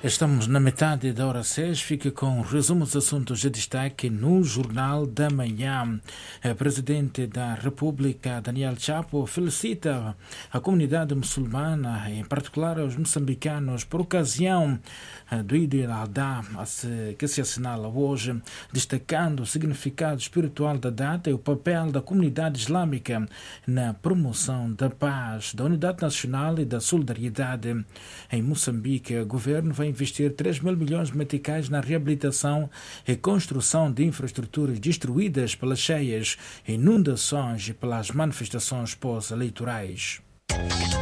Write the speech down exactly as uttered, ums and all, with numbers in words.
Estamos na metade da hora seis, fica com o resumo dos assuntos de destaque no Jornal da Manhã. O presidente da República, Daniel Chapo, felicita a comunidade muçulmana, em particular os moçambicanos, por ocasião do Eid al-Adha, que se assinala hoje, destacando o significado espiritual da data e o papel da comunidade islâmica na promoção da paz, da unidade nacional e da solidariedade. Em Moçambique, o governo vai investir três mil milhões de meticais na reabilitação e construção de infraestruturas destruídas pelas cheias, inundações e pelas manifestações pós-eleitorais.